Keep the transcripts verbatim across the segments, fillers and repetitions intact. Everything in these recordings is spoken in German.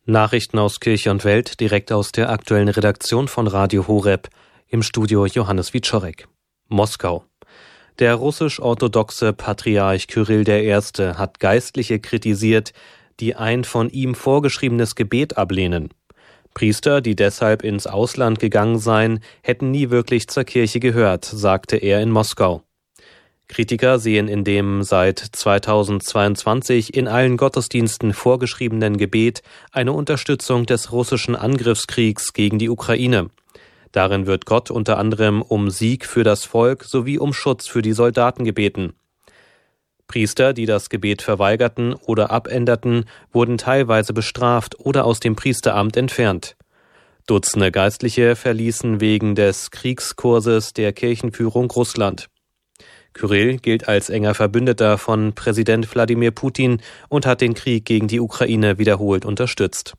Nachrichten aus Kirche und Welt direkt aus der aktuellen Redaktion von Radio Horeb. Im Studio Johannes Wieczorek. Moskau. Der russisch-orthodoxe Patriarch Kyrill der Erste hat Geistliche kritisiert, die ein von ihm vorgeschriebenes Gebet ablehnen. Priester, die deshalb ins Ausland gegangen seien, hätten nie wirklich zur Kirche gehört, sagte er in Moskau. Kritiker sehen in dem seit zweitausendzweiundzwanzig in allen Gottesdiensten vorgeschriebenen Gebet eine Unterstützung des russischen Angriffskriegs gegen die Ukraine. Darin wird Gott unter anderem um Sieg für das Volk sowie um Schutz für die Soldaten gebeten. Priester, die das Gebet verweigerten oder abänderten, wurden teilweise bestraft oder aus dem Priesteramt entfernt. Dutzende Geistliche verließen wegen des Kriegskurses der Kirchenführung Russland. Kyrill gilt als enger Verbündeter von Präsident Wladimir Putin und hat den Krieg gegen die Ukraine wiederholt unterstützt.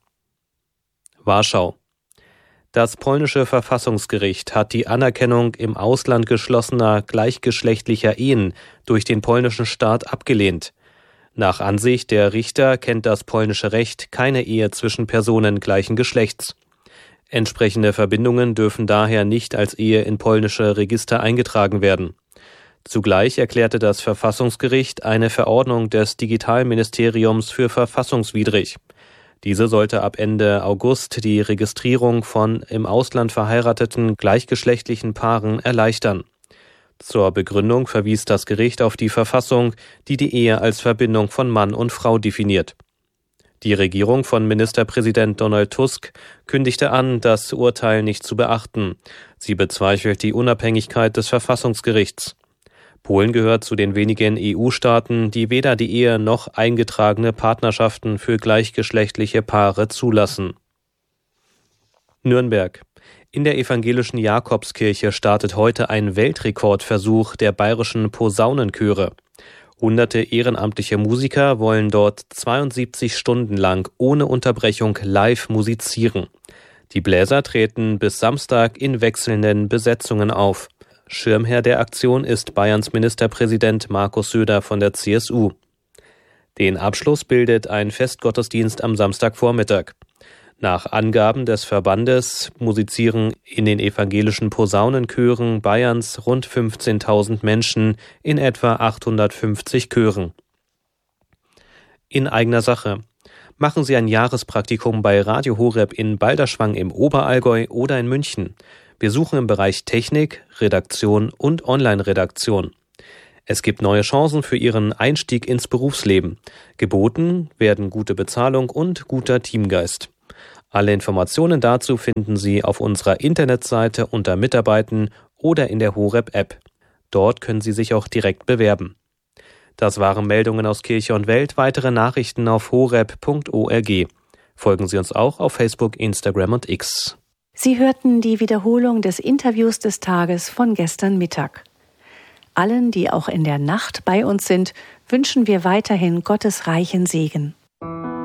Warschau. Das polnische Verfassungsgericht hat die Anerkennung im Ausland geschlossener gleichgeschlechtlicher Ehen durch den polnischen Staat abgelehnt. Nach Ansicht der Richter kennt das polnische Recht keine Ehe zwischen Personen gleichen Geschlechts. Entsprechende Verbindungen dürfen daher nicht als Ehe in polnische Register eingetragen werden. Zugleich erklärte das Verfassungsgericht eine Verordnung des Digitalministeriums für verfassungswidrig. Diese sollte ab Ende August die Registrierung von im Ausland verheirateten gleichgeschlechtlichen Paaren erleichtern. Zur Begründung verwies das Gericht auf die Verfassung, die die Ehe als Verbindung von Mann und Frau definiert. Die Regierung von Ministerpräsident Donald Tusk kündigte an, das Urteil nicht zu beachten. Sie bezweifelt die Unabhängigkeit des Verfassungsgerichts. Polen gehört zu den wenigen E U-Staaten, die weder die Ehe noch eingetragene Partnerschaften für gleichgeschlechtliche Paare zulassen. Nürnberg. In der evangelischen Jakobskirche startet heute ein Weltrekordversuch der bayerischen Posaunenchöre. Hunderte ehrenamtliche Musiker wollen dort zweiundsiebzig Stunden lang ohne Unterbrechung live musizieren. Die Bläser treten bis Samstag in wechselnden Besetzungen auf. Schirmherr der Aktion ist Bayerns Ministerpräsident Markus Söder von der C S U. Den Abschluss bildet ein Festgottesdienst am Samstagvormittag. Nach Angaben des Verbandes musizieren in den evangelischen Posaunenchören Bayerns rund fünfzehntausend Menschen in etwa achthundertfünfzig Chören. In eigener Sache. Machen Sie ein Jahrespraktikum bei Radio Horeb in Balderschwang im Oberallgäu oder in München. Wir suchen im Bereich Technik, Redaktion und Online-Redaktion. Es gibt neue Chancen für Ihren Einstieg ins Berufsleben. Geboten werden gute Bezahlung und guter Teamgeist. Alle Informationen dazu finden Sie auf unserer Internetseite unter Mitarbeiten oder in der Horeb-App. Dort können Sie sich auch direkt bewerben. Das waren Meldungen aus Kirche und Welt. Weitere Nachrichten auf horeb punkt org. Folgen Sie uns auch auf Facebook, Instagram und X. Sie hörten die Wiederholung des Interviews des Tages von gestern Mittag. Allen, die auch in der Nacht bei uns sind, wünschen wir weiterhin Gottes reichen Segen.